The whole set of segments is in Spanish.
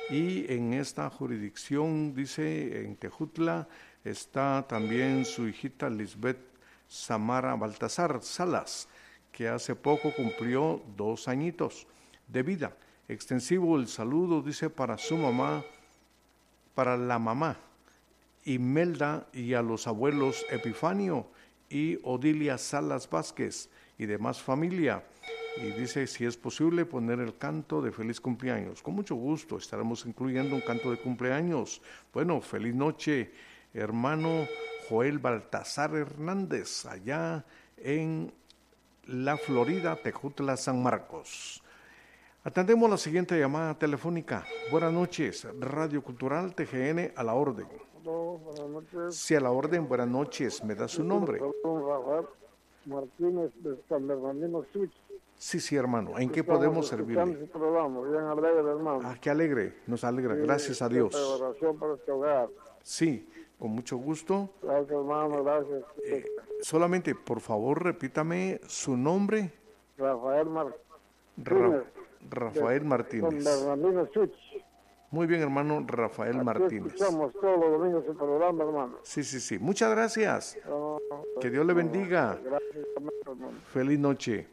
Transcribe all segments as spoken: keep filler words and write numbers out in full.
Y en esta jurisdicción, dice, en Tejutla, está también su hijita Lisbeth Samara Baltasar Salas, que hace poco cumplió dos añitos de vida. Extensivo el saludo, dice, para su mamá, para la mamá Imelda, y a los abuelos Epifanio y Odilia Salas Vázquez y demás familia. Y dice, si es posible, poner el canto de feliz cumpleaños. Con mucho gusto, estaremos incluyendo un canto de cumpleaños. Bueno, feliz noche, hermano Joel Baltasar Hernández, allá en la Florida, Tejutla, San Marcos. Atendemos la siguiente llamada telefónica. Buenas noches, Radio Cultural T G N, a la orden. Hola, buenas noches. Sí, a la orden, buenas noches. ¿Me da su nombre? Rafael Martínez de San Bernardino Switch. Sí, sí, hermano. ¿En qué podemos servirle? Su programa, bien alegre, hermano. Ah, qué alegre. Nos alegra. Sí, gracias a Dios. Oración para este hogar. Sí, con mucho gusto. Gracias, hermano, gracias. Eh, solamente, por favor, repítame su nombre. Rafael Martínez. Ra Rafael Martínez. San Bernardino Switch. Muy bien, hermano Rafael Aquí Martínez. Escuchamos todos los domingos el programa, hermano. Sí, sí, sí. Muchas gracias. No, que Dios le bendiga. Gracias, hermano. Feliz noche.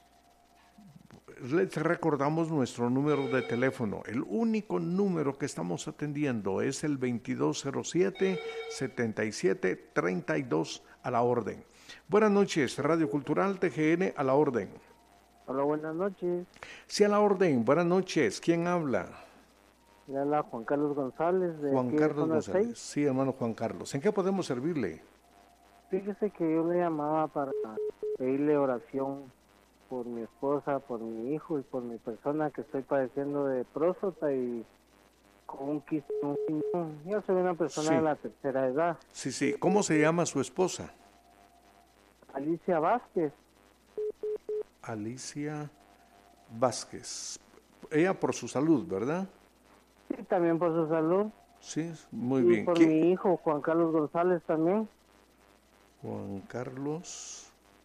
Les recordamos nuestro número de teléfono. El único número que estamos atendiendo es el veintidós cero siete, setenta y siete, treinta y dos, a la orden. Buenas noches, Radio Cultural T G N, a la orden. Hola, buenas noches. Sí, a la orden. Buenas noches. ¿Quién habla? Le habla Juan Carlos González. De Juan Carlos zona González. seis. Sí, hermano Juan Carlos. ¿En qué podemos servirle? Fíjese que yo le llamaba para pedirle oración por mi esposa, por mi hijo y por mi persona, que estoy padeciendo de próstata y con un quiste en un riñón. Yo soy una persona Sí. de la tercera edad. Sí, sí. ¿Cómo se llama su esposa? Alicia Vázquez. Alicia Vázquez. Ella por su salud, ¿verdad? Sí, también por su salud. Sí, muy y bien. por ¿Quién? mi hijo, Juan Carlos González, también. Juan Carlos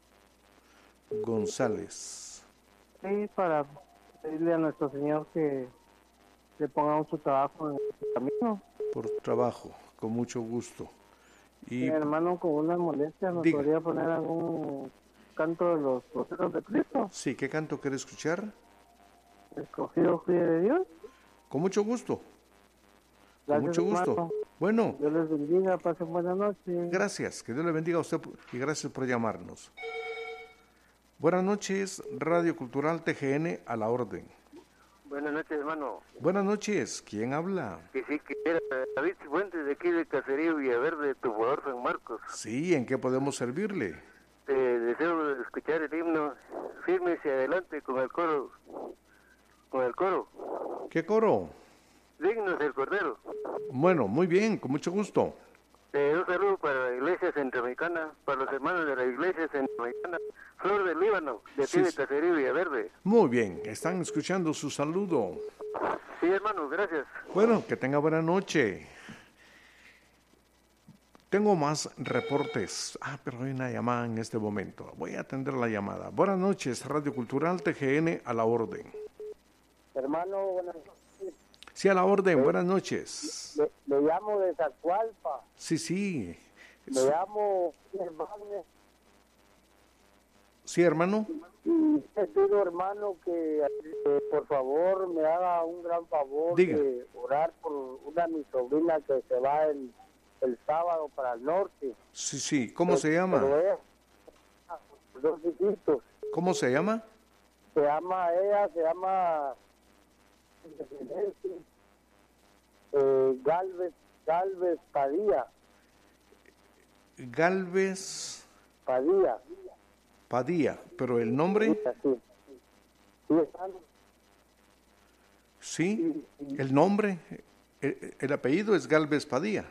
González. Sí, para pedirle a nuestro Señor que le pongamos su trabajo en su camino. Por trabajo, con mucho gusto. Y Mi hermano, con una molestia, ¿nos Diga. podría poner algún canto de los voceros de Cristo? sí, ¿qué canto quiere escuchar? Escogido fui de Dios. Con mucho gusto. Con Gracias, mucho gusto. hermano. Bueno, Dios les bendiga, pasen buenas noches. gracias. Que Dios le bendiga a usted y gracias por llamarnos. Buenas noches, Radio Cultural T G N, a la orden. Buenas noches, hermano. Buenas noches, ¿quién habla? Que sí, que era David Fuentes de aquí de Caserío Villaverde, tu jugador San Marcos. Sí, ¿en qué podemos servirle? Te deseo escuchar el himno Firme hacia adelante con el coro. Con el coro. ¿Qué coro? Dignos del Cordero. Bueno, muy bien, con mucho gusto. Eh, un saludo para la Iglesia Centroamericana, para los hermanos de la Iglesia Centroamericana, Flor del Líbano, de aquí Sí, de sí. Caserío Villaverde. Muy bien, están escuchando su saludo. Sí, hermano, gracias. Bueno, que tenga buena noche. Tengo más reportes. Ah, pero hay una llamada en este momento. Voy a atender la llamada. Buenas noches, Radio Cultural T G N, a la orden. Hermano, buenas noches. Sí, a la orden, buenas noches. Le, le llamo de Zacualpa. Sí, sí. Me llamo Wagner. Sí, hermano. Y te pido, hermano, que eh, por favor me haga un gran favor Diga. de orar por una de mis sobrinas que se va el, el sábado para el norte. Sí, sí. ¿Cómo Pero- se pero llama? ella, dos hijitos. ¿Cómo se llama? Se llama, ella se llama eh, Galvez, Galvez Padilla. Galvez Padilla. Padilla. ¿Pero el nombre? Así. Sí, hermano. Sí. ¿El nombre? El, el apellido es Galvez Padilla.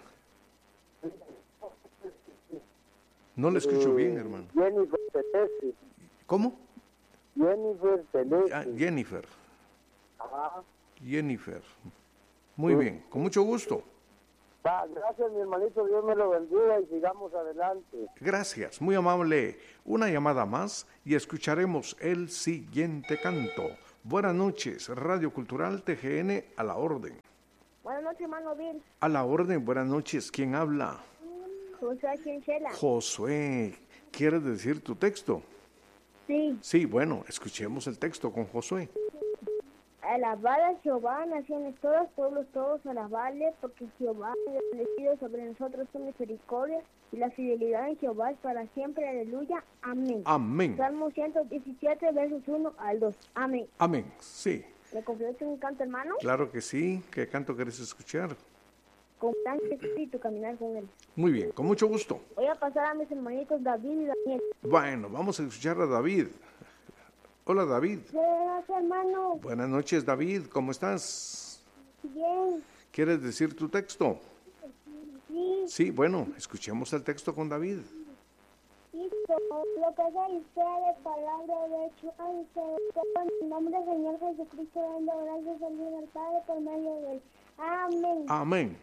No le escucho bien, hermano. Jennifer Celeste. ¿Cómo? Jennifer Celeste. Ah, Jennifer. Ajá. Jennifer. Muy bien, con mucho gusto. Va, gracias, mi hermanito. Dios me lo bendiga y sigamos adelante. Gracias, muy amable. Una llamada más y escucharemos el siguiente canto. Buenas noches, Radio Cultural T G N, a la orden. Buenas noches, hermano Bill. A la orden, buenas noches. ¿Quién habla? José aquí en Shela. Josué. ¿Quieres decir tu texto? Sí. Sí, bueno, escuchemos el texto con Josué. Alabad a Jehová, naciones todas, pueblos todos, alabadle, porque Jehová ha establecido sobre nosotros su misericordia, y la fidelidad en Jehová es para siempre. Aleluya. Amén. Amén. Salmo ciento diecisiete, versos uno al dos. Amén. Amén. Sí. ¿Le confieso un canto, hermano? Claro que sí. ¿Qué canto quieres escuchar? Con gran espíritu caminar con él. Muy bien, con mucho gusto. Voy a pasar a mis hermanitos David y Daniel. Bueno, vamos a escuchar a David. Hola, David. Buenas, hermano. Buenas noches, David. ¿Cómo estás? Bien. ¿Quieres decir tu texto? Sí. Sí, bueno, escuchemos el texto con David. Listo. Lo que se dice de palabra de hecho, ay, se en el nombre del Señor Jesucristo, dando gracias al Señor Padre por medio de él. Amén. Amén.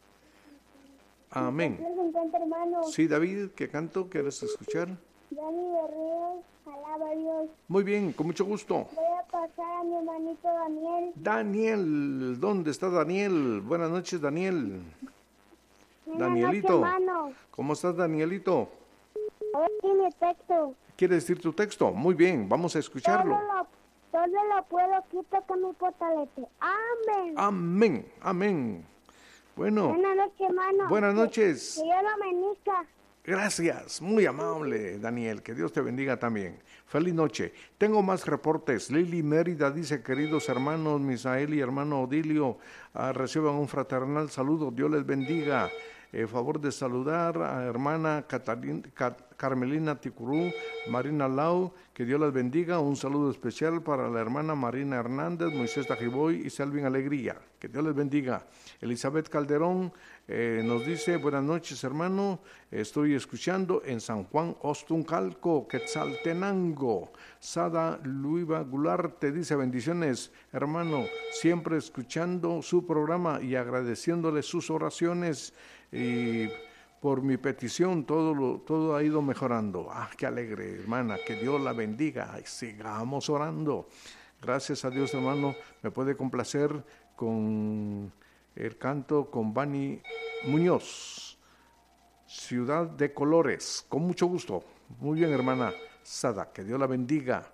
Amén. ¿Quieres un canto, hermano? Sí, David, ¿qué canto quieres escuchar? Dani de Ríos, alaba a Dios. Muy bien, con mucho gusto. Voy a pasar a mi hermanito Daniel. Daniel, ¿dónde está Daniel? Buenas noches, Daniel. Buenas Danielito. noches, hermano. ¿Cómo estás, Danielito? Hoy mi texto. ¿Quieres decir tu texto? Muy bien, vamos a escucharlo. Todo lo, todo lo puedo, quito con mi fortalece. Amén. Amén, amén. Bueno, Buenas noches, hermano. buenas noches. Que Dios lo bendiga. Gracias, muy amable, Daniel. Que Dios te bendiga también. Feliz noche. Tengo más reportes. Lili Mérida dice, queridos hermanos Misael y hermano Odilio, uh, reciban un fraternal saludo. Dios les bendiga. Eh, favor de saludar a hermana Catalina, Cat, Carmelina Ticurú, Marina Lau, que Dios las bendiga. Un saludo especial para la hermana Marina Hernández, Moisés Tajiboy y Selvin Alegría. Que Dios les bendiga. Elizabeth Calderón eh, nos dice, buenas noches, hermano. Estoy escuchando en San Juan Ostuncalco, Quetzaltenango. Sada Luiva Goulart te dice, bendiciones, hermano. Siempre escuchando su programa y agradeciéndole sus oraciones. Y por mi petición todo lo, todo ha ido mejorando. Ah, qué alegre, hermana, que Dios la bendiga. Ay, sigamos orando. Gracias a Dios, hermano. Me puede complacer con el canto con Bani Muñoz, Ciudad de Colores. Con mucho gusto. Muy bien, hermana Sada, que Dios la bendiga.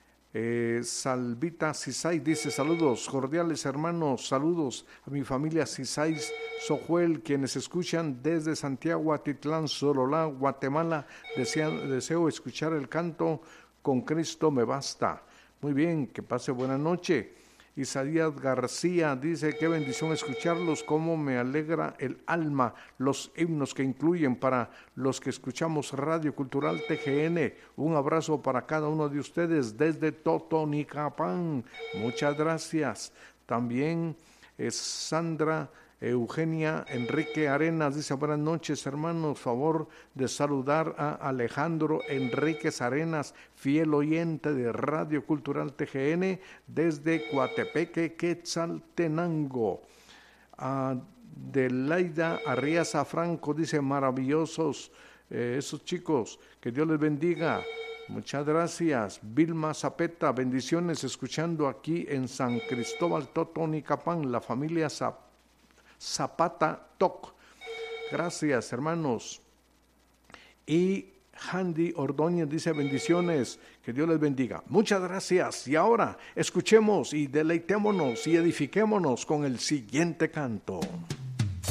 Eh, Salvita Cisay dice, saludos cordiales, hermanos, saludos a mi familia Cisay Sojuel, quienes escuchan desde Santiago, Atitlán, Sololá, Guatemala. Desean, deseo escuchar el canto Con Cristo me basta. Muy bien, que pase buena noche. Isaías García dice, qué bendición escucharlos, cómo me alegra el alma los himnos que incluyen para los que escuchamos Radio Cultural T G N. Un abrazo para cada uno de ustedes desde Totonicapán. Muchas gracias. También es Sandra Eugenia Enrique Arenas dice, buenas noches, hermanos, favor de saludar a Alejandro Enríquez Arenas, fiel oyente de Radio Cultural T G N desde Coatepeque, Quetzaltenango. A Delaida Arriaza Franco dice, maravillosos eh, esos chicos, que Dios les bendiga. Muchas gracias. Vilma Zapeta, bendiciones, escuchando aquí en San Cristóbal Totonicapán, la familia Zapeta. Zapata Toc. Gracias, hermanos. Y Handy Ordóñez dice, bendiciones, que Dios les bendiga. Muchas gracias. Y ahora escuchemos y deleitémonos y edifiquémonos con el siguiente canto.